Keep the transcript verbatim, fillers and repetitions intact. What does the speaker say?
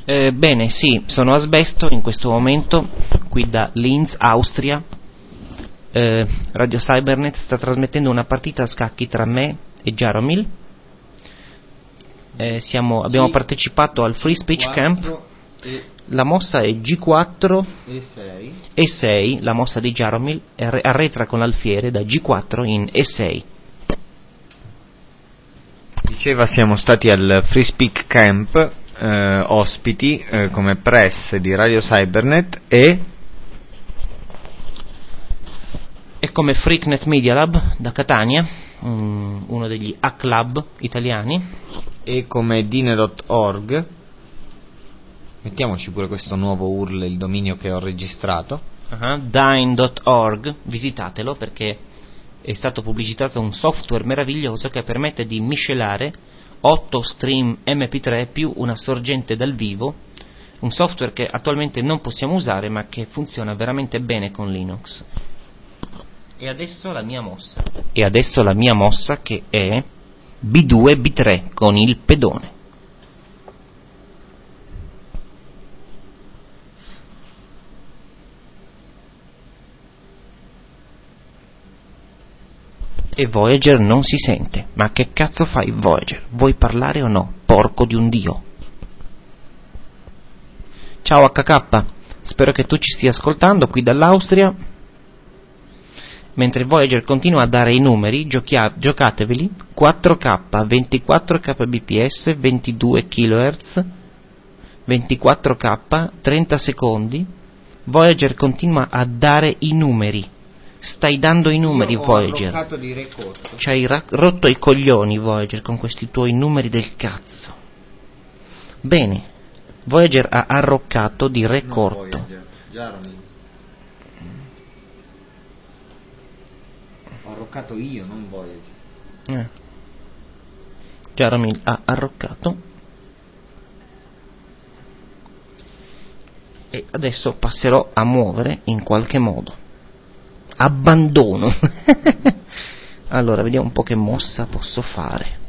Eh, bene, sì, sono a Sbesto in questo momento, qui da Linz, Austria. Eh, Radio Cybernet sta trasmettendo una partita a scacchi tra me e Jaromil. Eh, siamo, abbiamo G partecipato al Free Speech Camp. La mossa è G quattro e sei, la mossa di Jaromil arretra con l'alfiere da G quattro in E sei. Diceva, siamo stati al Free Speak Camp, eh, ospiti eh, come press di Radio Cybernet e e come Freaknet Media Lab da Catania, um, uno degli hack lab italiani, e come Dine punto org. Mettiamoci pure questo nuovo U R L, il dominio che ho registrato. uh-huh, Dine punto org, visitatelo perché è stato pubblicitato un software meraviglioso che permette di miscelare otto stream M P tre più una sorgente dal vivo, un software che attualmente non possiamo usare ma che funziona veramente bene con Linux. E adesso la mia mossa. E adesso la mia mossa che è B due B tre con il pedone. E Voyager non si sente. Ma che cazzo fai, Voyager? Vuoi parlare o no? Porco di un dio. Ciao H K, spero che tu ci stia ascoltando qui dall'Austria. Mentre Voyager continua a dare i numeri, giochia- giocateveli. quattro K, ventiquattro kbps, ventidue kilohertz, ventiquattro K, trenta secondi. Voyager continua a dare i numeri. Stai dando i numeri, Voyager. Ci hai ra- rotto i coglioni, Voyager, con questi tuoi numeri del cazzo. Bene, Voyager ha arroccato di re no, corto. Voyager, Jaromil. Ho arroccato io, non Voyager. Eh. Jaromil ha arroccato. E adesso passerò a muovere in qualche modo. Abbandono. Allora, vediamo un po' che mossa posso fare.